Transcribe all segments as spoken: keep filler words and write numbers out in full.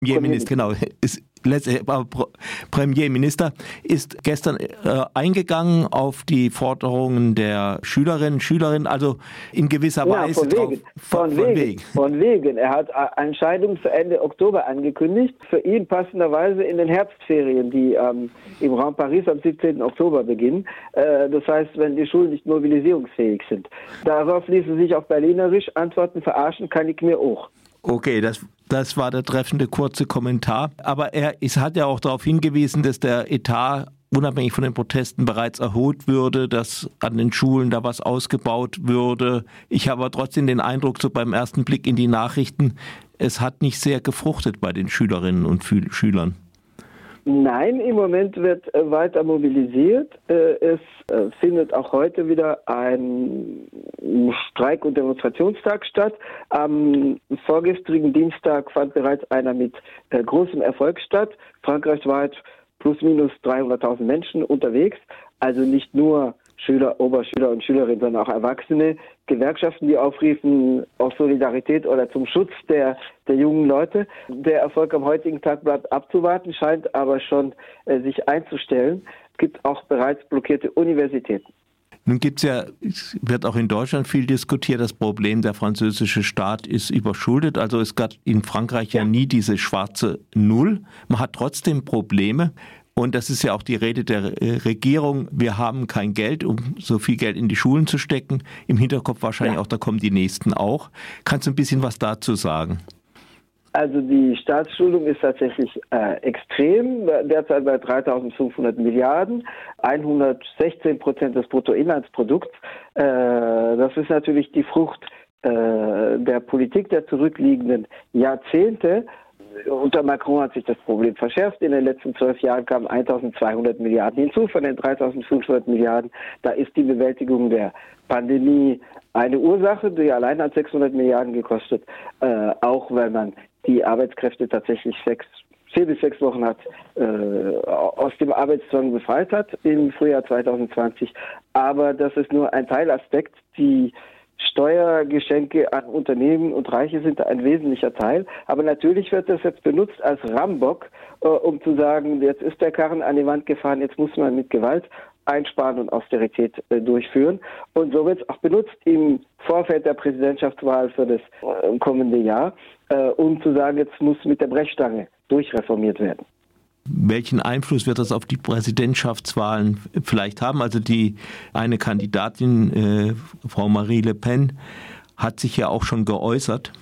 Premierminister, genau, ist letzte, Premierminister ist gestern äh, eingegangen auf die Forderungen der Schülerinnen und Schülerinnen, also in gewisser ja, Weise von wegen, drauf, von, von, wegen, wegen. von wegen. Er hat eine Scheidung für Ende Oktober angekündigt, für ihn passenderweise in den Herbstferien, die ähm, im Raum Paris am siebzehnten Oktober beginnen. Äh, das heißt, wenn die Schulen nicht mobilisierungsfähig sind. Darauf ließen sich auf Berlinerisch antworten, verarschen kann ich mir auch. Okay, das, das war der treffende kurze Kommentar. Aber er ist, hat ja auch darauf hingewiesen, dass der Etat unabhängig von den Protesten bereits erhöht würde, dass an den Schulen da was ausgebaut würde. Ich habe aber trotzdem den Eindruck, so beim ersten Blick in die Nachrichten, es hat nicht sehr gefruchtet bei den Schülerinnen und Schülern. Nein, im Moment wird äh, weiter mobilisiert. Äh, es äh, findet auch heute wieder ein Streik- und Demonstrationstag statt. Am vorgestrigen Dienstag fand bereits einer mit äh, großem Erfolg statt. Frankreichweit plus minus dreihunderttausend Menschen unterwegs. Also nicht nur Schüler, Oberschüler und Schülerinnen, sondern auch Erwachsene, Gewerkschaften, die aufriefen aus Solidarität oder zum Schutz der, der jungen Leute. Der Erfolg am heutigen Tag bleibt abzuwarten, scheint aber schon äh, sich einzustellen. Es gibt auch bereits blockierte Universitäten. Nun gibt's ja, es wird auch in Deutschland viel diskutiert, das Problem, der französische Staat ist überschuldet. Also es gab in Frankreich ja, ja nie diese schwarze Null. Man hat trotzdem Probleme. Und das ist ja auch die Rede der Regierung. Wir haben kein Geld, um so viel Geld in die Schulen zu stecken. Im Hinterkopf wahrscheinlich ja. auch, da kommen die Nächsten auch. Kannst du ein bisschen was dazu sagen? Also die Staatsschuldung ist tatsächlich äh, extrem, derzeit bei dreitausendfünfhundert Milliarden, hundertsechzehn Prozent des Bruttoinlandsprodukts. Äh, das ist natürlich die Frucht äh, der Politik der zurückliegenden Jahrzehnte. Unter Macron hat sich das Problem verschärft. In den letzten zwölf Jahren kamen eintausendzweihundert Milliarden hinzu von den dreitausendfünfhundert Milliarden. Da ist die Bewältigung der Pandemie eine Ursache, die allein hat sechshundert Milliarden gekostet, äh, auch weil man die Arbeitskräfte tatsächlich sechs, vier bis sechs Wochen hat, äh, aus dem Arbeitszwang befreit hat im Frühjahr zweitausendzwanzig. Aber das ist nur ein Teilaspekt. Die Steuergeschenke an Unternehmen und Reiche sind da ein wesentlicher Teil. Aber natürlich wird das jetzt benutzt als Rambock, äh, um zu sagen, jetzt ist der Karren an die Wand gefahren, jetzt muss man mit Gewalt einsparen und Austerität äh, durchführen. Und so wird es auch benutzt im Vorfeld der Präsidentschaftswahl für das äh, kommende Jahr, äh, um zu sagen, jetzt muss mit der Brechstange durchreformiert werden. Welchen Einfluss wird das auf die Präsidentschaftswahlen vielleicht haben? Also die eine Kandidatin, äh, Frau Marie Le Pen, hat sich ja auch schon geäußert.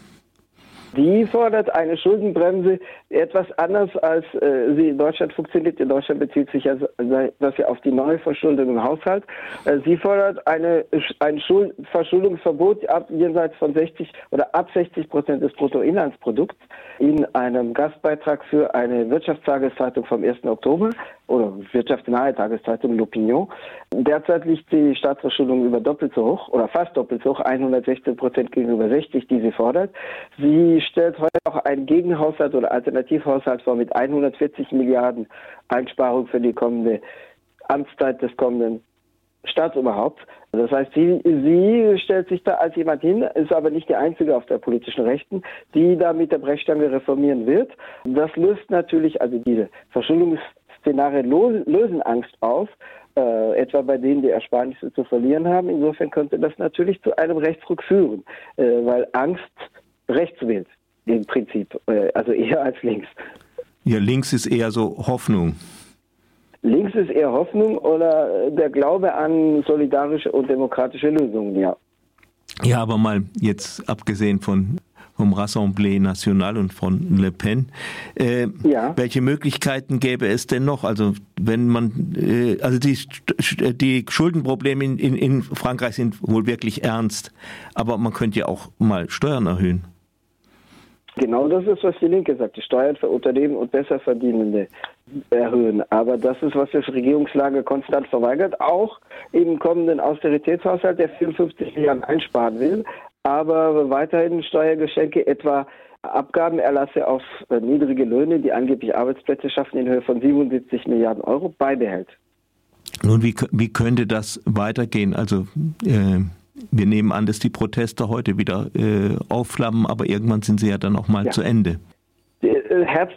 Die fordert eine Schuldenbremse etwas anders, als äh, sie in Deutschland funktioniert. In Deutschland bezieht sich ja das ja auf die Neuverschuldung im Haushalt. Äh, sie fordert eine, ein Schuld, Verschuldungsverbot ab jenseits von sechzig oder ab sechzig Prozent des Bruttoinlandsprodukts in einem Gastbeitrag für eine Wirtschaftstageszeitung vom ersten Oktober oder wirtschaftsnahe Tageszeitung L'Opinion. Derzeit liegt die Staatsverschuldung über doppelt so hoch oder fast doppelt so hoch, hundertsechzehn Prozent gegenüber sechzig, die sie fordert. Sie stellt heute auch einen Gegenhaushalt oder Alternativhaushalt vor mit hundertvierzig Milliarden Einsparung für die kommende Amtszeit des kommenden Staatsoberhaupts. Das heißt, sie, sie stellt sich da als jemand hin, ist aber nicht die einzige auf der politischen Rechten, die da mit der Brechstange reformieren wird. Das löst natürlich, also diese Verschuldungsszenarien lösen Angst auf, äh, etwa bei denen, die Ersparnisse zu verlieren haben. Insofern könnte das natürlich zu einem Rechtsruck führen, äh, weil Angst rechts wählt, im Prinzip, äh, also eher als links. Ja, links ist eher so Hoffnung. Links ist eher Hoffnung oder der Glaube an solidarische und demokratische Lösungen, ja. Ja, aber mal jetzt abgesehen von vom Rassemblement National und von Le Pen, äh, ja. welche Möglichkeiten gäbe es denn noch? Also wenn man, äh, also die, die Schuldenprobleme in, in, in Frankreich sind wohl wirklich ernst, aber man könnte ja auch mal Steuern erhöhen. Genau das ist, was die Linke sagt, die Steuern für Unternehmen und Besserverdienende erhöhen. Aber das ist, was das Regierungslager konstant verweigert, auch im kommenden Austeritätshaushalt, der vierundfünfzig Milliarden einsparen will, aber weiterhin Steuergeschenke, etwa Abgabenerlasse auf niedrige Löhne, die angeblich Arbeitsplätze schaffen, in Höhe von siebenundsiebzig Milliarden Euro beibehält. Nun, wie, wie könnte das weitergehen? Also äh wir nehmen an, dass die Proteste heute wieder äh, aufflammen, aber irgendwann sind sie ja dann auch mal ja. zu Ende. Herbst